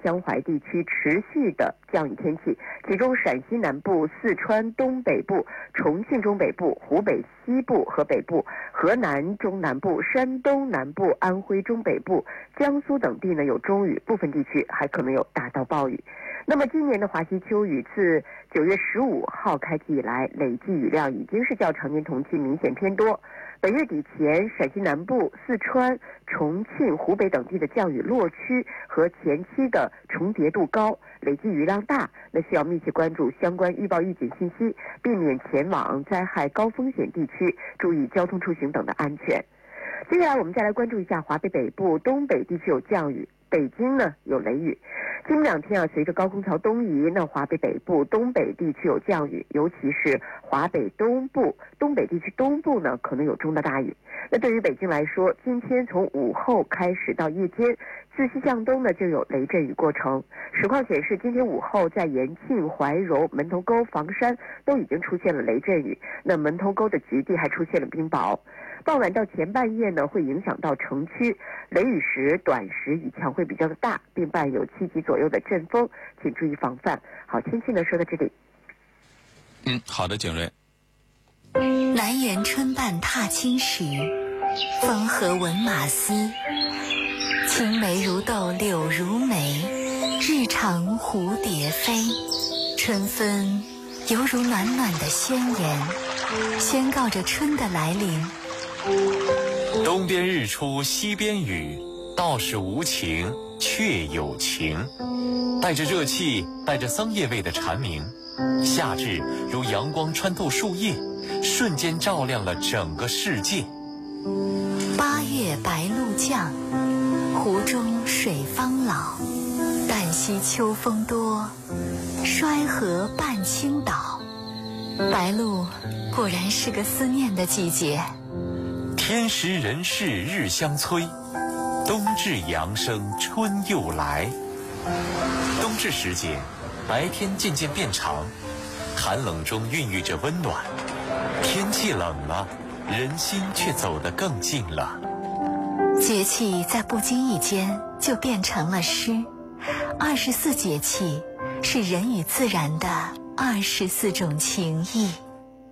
江淮地区持续的降雨天气，其中陕西南部、四川东北部、重庆中北部、湖北西部和北部、河南中南部、山东南部、安徽中北部、江苏等地呢有中雨，部分地区还可能有大到暴雨。那么今年的华西秋雨自9月15号开季以来，累计雨量已经是较常年同期明显偏多。本月底前，陕西南部、四川、重庆、湖北等地的降雨落区和前期的重叠度高，累计雨量大，那需要密切关注相关预报预警信息，避免前往灾害高风险地区，注意交通出行等的安全。接下来我们再来关注一下华北北部、东北地区有降雨，北京呢有雷雨。今两天随着高空槽东移，那华北北部、东北地区有降雨，尤其是华北东部、东北地区东部呢，可能有中到大雨。那对于北京来说，今天从午后开始到夜间，自西向东呢就有雷阵雨过程。实况显示，今天午后在延庆、怀柔、门头沟、房山都已经出现了雷阵雨，那门头沟的局地还出现了冰雹。傍晚到前半夜呢，会影响到城区，雷雨时短时雨强会比较的大，并伴有7级左右的阵风，请注意防范。好，天气呢说到这里。 好的，景睿。 南园春半踏青时，风和闻马嘶。青梅如豆柳如眉，日长蝴蝶飞。春分犹如暖暖的宣言，宣告着春的来临。 东边日出西边雨，道是无晴却有晴。带着热气，带着桑叶味的蝉鸣，夏至如阳光穿透树叶，瞬间照亮了整个世界。 8月白露降，湖中水方老。旦夕秋风多，衰河半倾倒。白露果然是个思念的季节。 天时人事日相催，冬至阳生春又来。冬至时节，白天渐渐变长，寒冷中孕育着温暖。天气冷了，人心却走得更近了。 节气在不经意间就变成了诗。24节气是人与自然的24种情谊。